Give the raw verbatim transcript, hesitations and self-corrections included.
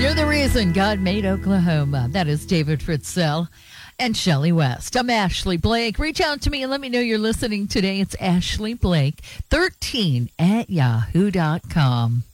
You're the reason God made Oklahoma. That is David Fritzell and Shelley West. I'm Ashley Blake. Reach out to me and let me know you're listening today. It's Ashley Blake thirteen at yahoo dot com.